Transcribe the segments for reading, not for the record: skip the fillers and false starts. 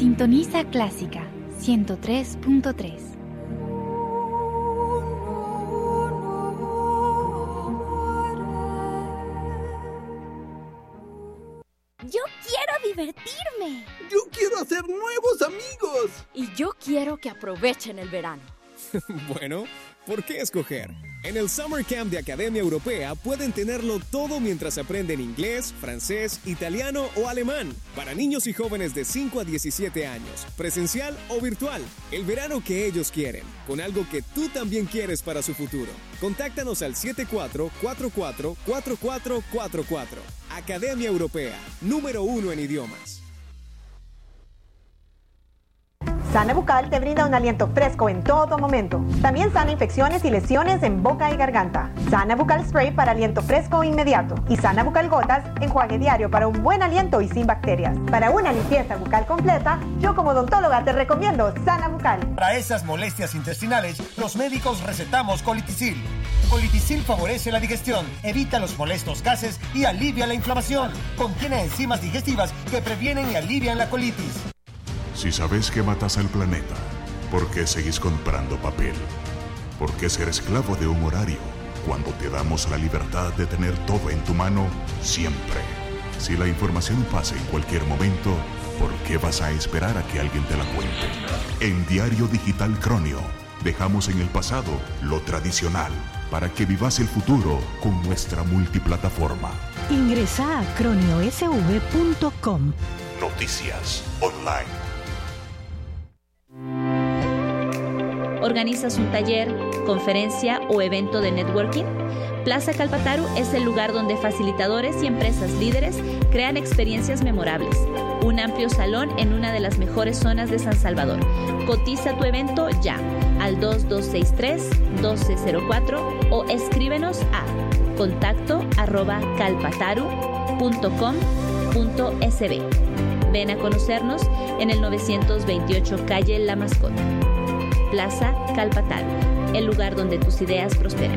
Sintoniza Clásica 103.3. Yo quiero divertirme. Yo quiero hacer nuevos amigos. Y yo quiero que aprovechen el verano. Bueno, ¿por qué escoger? En el Summer Camp de Academia Europea pueden tenerlo todo mientras aprenden inglés, francés, italiano o alemán. Para niños y jóvenes de 5 a 17 años, presencial o virtual. El verano que ellos quieren, con algo que tú también quieres para su futuro. Contáctanos al 74444444. Academia Europea, número 1 en idiomas. Sana Bucal te brinda un aliento fresco en todo momento. También sana infecciones y lesiones en boca y garganta. Sana Bucal Spray para aliento fresco inmediato. Y Sana Bucal Gotas, enjuague diario para un buen aliento y sin bacterias. Para una limpieza bucal completa, yo como odontóloga te recomiendo Sana Bucal. Para esas molestias intestinales, los médicos recetamos Colitisil. Colitisil favorece la digestión, evita los molestos gases y alivia la inflamación. Contiene enzimas digestivas que previenen y alivian la colitis. Si sabes que matas al planeta, ¿por qué seguís comprando papel? ¿Por qué ser esclavo de un horario cuando te damos la libertad de tener todo en tu mano siempre? Si la información pasa en cualquier momento, ¿por qué vas a esperar a que alguien te la cuente? En Diario Digital Cronio, dejamos en el pasado lo tradicional para que vivas el futuro con nuestra multiplataforma. Ingresa a croniosv.com. Noticias online. ¿Organizas un taller, conferencia o evento de networking? Plaza Calpataru es el lugar donde facilitadores y empresas líderes crean experiencias memorables. Un amplio salón en una de las mejores zonas de San Salvador. Cotiza tu evento ya al 2263-1204 o escríbenos a contacto@calpataru.com.sb. Ven a conocernos en el 928 calle La Mascota. Plaza Calpataru, el lugar donde tus ideas prosperan.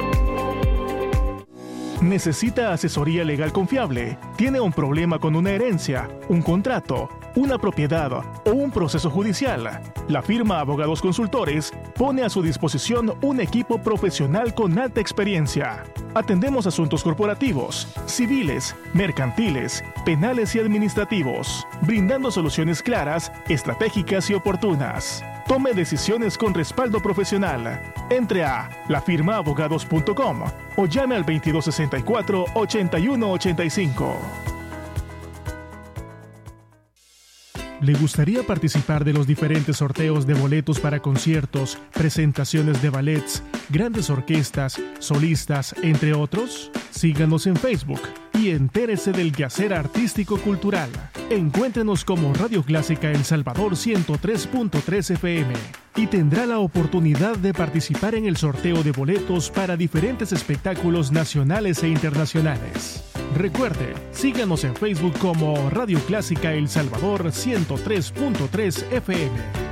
¿Necesita asesoría legal confiable? ¿Tiene un problema con una herencia, un contrato, una propiedad o un proceso judicial? La firma Abogados Consultores pone a su disposición un equipo profesional con alta experiencia. Atendemos asuntos corporativos, civiles, mercantiles, penales y administrativos, brindando soluciones claras, estratégicas y oportunas. Tome decisiones con respaldo profesional. Entre a lafirmaabogados.com o llame al 2264-8185. ¿Le gustaría participar de los diferentes sorteos de boletos para conciertos, presentaciones de ballets, grandes orquestas, solistas, entre otros? Síganos en Facebook y entérese del quehacer artístico cultural. Encuéntrenos como Radio Clásica El Salvador 103.3 FM y tendrá la oportunidad de participar en el sorteo de boletos para diferentes espectáculos nacionales e internacionales. Recuerde, síganos en Facebook como Radio Clásica El Salvador 103.3 FM.